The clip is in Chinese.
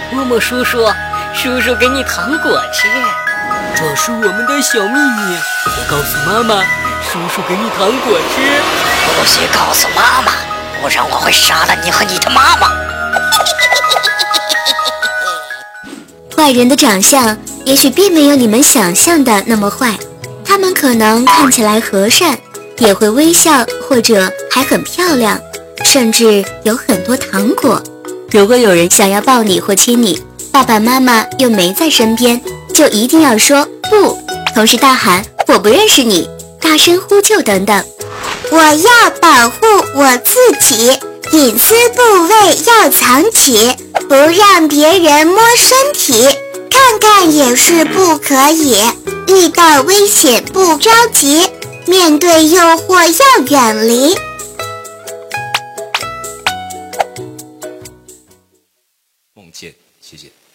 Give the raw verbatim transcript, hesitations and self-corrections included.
摸摸叔叔，叔叔给你糖果吃。这是我们的小秘密，别告诉妈妈，叔叔给你糖果吃。 不许告诉妈妈，不然我会杀了你和你的妈妈。 坏人的长相也许并没有你们想象的那么坏，他们可能看起来和善，也会微笑，或者还很漂亮，甚至有很多糖果。如果有人想要抱你或亲你，爸爸妈妈又没在身边，就一定要说不，同时大喊我不认识你，大声呼救等等。 我要保护我自己，隐私部位要藏起，不让别人摸身体，看看也是不可以。遇到危险不着急，面对诱惑要远离。 梦见，谢谢。